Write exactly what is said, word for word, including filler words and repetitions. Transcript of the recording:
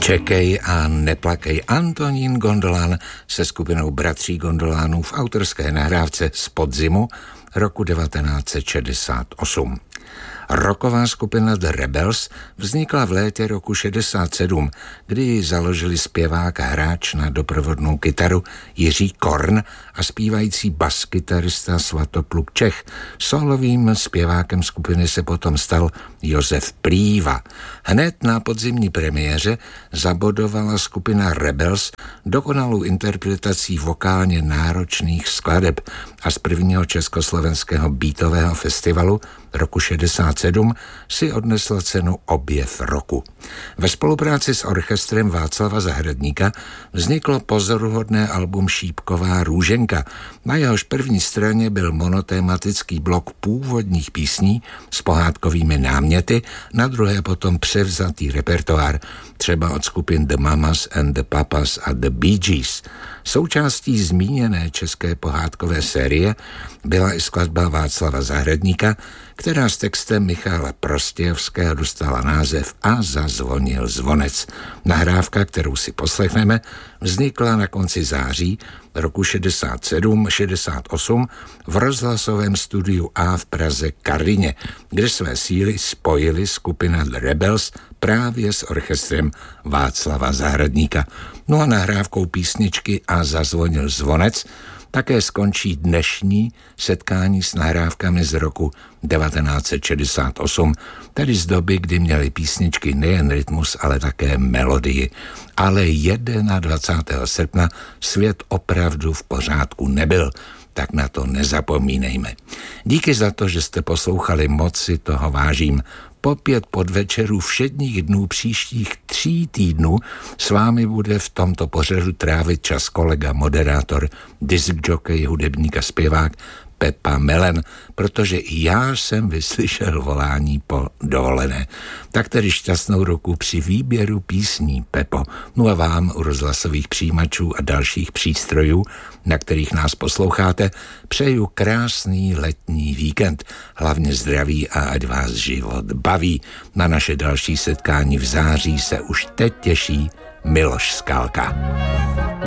Čekej a neplakej. Antonín Gondolán se skupinou Bratří Gondolánů v autorské nahrávce z podzimu roku devatenáct set šedesát osm. Rocková skupina The Rebels vznikla v létě roku šedesát sedm, kdy ji založili zpěvák a hráč na doprovodnou kytaru Jiří Korn a zpívající baskytarista Svatopluk Čech. Solovým zpěvákem skupiny se potom stal Josef Plíva. Hned na podzimní premiéře zabodovala skupina Rebels dokonalou interpretací vokálně náročných skladeb a z prvního československého beatového festivalu roku šedesát sedm si odnesla cenu Objev roku. Ve spolupráci s orchestrem Václava Zahradníka vzniklo pozoruhodné album Šípková růženka. Na jehož první straně byl monotématický blok původních písní s pohádkovými náměty, na druhé potom převzatý repertoár, třeba od skupin The Mamas and the Papas a The Bee Gees. Součástí zmíněné české pohádkové série byla i skladba Václava Zahradníka, která s textem Michala Prostějovského dostala název A zazvonil zvonec. Nahrávka, kterou si poslechneme, vznikla na konci září roku šedesát sedm šedesát osm v rozhlasovém studiu A v Praze Karvině, kde své síly spojili skupina The Rebels právě s orchestrem Václava Zahradníka. No a nahrávkou písničky A zazvonil zvonec také skončí dnešní setkání s nahrávkami z roku devatenáct set šedesát osm, tedy z doby, kdy měly písničky nejen rytmus, ale také melodii. Ale dvacátého prvního srpna svět opravdu v pořádku nebyl, tak na to nezapomínejme. Díky za to, že jste poslouchali, moc si toho vážím. Po pět podvečerů všedních dnů příštích tří týdnů s vámi bude v tomto pořadu trávit čas kolega, moderátor, disc jockey, hudebník a zpěvák Pepa Melen, protože i já jsem vyslyšel volání po dovolené. Tak tedy šťastnou roku při výběru písní, Pepo. No a vám u rozhlasových přijímačů a dalších přístrojů, na kterých nás posloucháte, přeju krásný letní víkend. Hlavně zdraví a ať vás život baví. Na naše další setkání v září se už teď těší Miloš Skalka.